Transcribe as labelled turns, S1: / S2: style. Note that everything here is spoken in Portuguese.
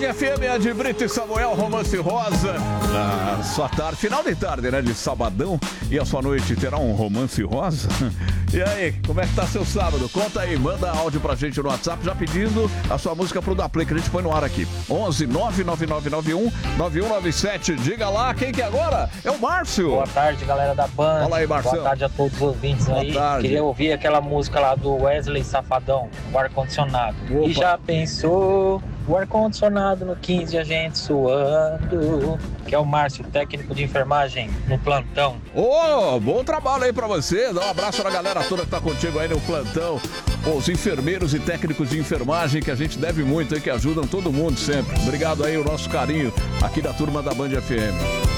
S1: FM é de Brito e Samuel, Romance Rosa. Na sua tarde, final de tarde, né? De sabadão. E a sua noite terá um romance rosa? E aí, como é que tá seu sábado? Conta aí, manda áudio pra gente no WhatsApp, já pedindo a sua música pro Da Play, que a gente põe no ar aqui. 11 99991 9197. Diga lá, quem que é agora? É o Márcio.
S2: Boa tarde, galera da Band.
S1: Fala aí, Márcio.
S2: Boa tarde a todos os ouvintes aí. Queria ouvir aquela música lá do Wesley Safadão, o ar-condicionado. E já pensou o ar-condicionado no 15, a gente suando. Que é o Márcio, técnico de enfermagem no plantão.
S1: Bom trabalho aí pra você. Dá um abraço na galera toda que tá contigo aí no plantão. Os enfermeiros e técnicos de enfermagem, que a gente deve muito aí, que ajudam todo mundo sempre. Obrigado aí, o nosso carinho aqui da turma da Band FM.